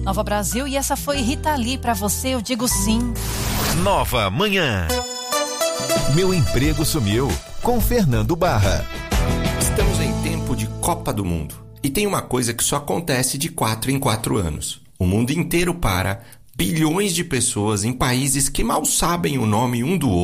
Nova Brasil, e essa foi Rita Lee. Pra você eu digo sim. Nova Manhã. Meu emprego sumiu, com Fernando Barra. Estamos em tempo de Copa do Mundo. E tem uma coisa que só acontece de 4 em 4 anos. O mundo inteiro para, bilhões de pessoas em países que mal sabem o nome um do outro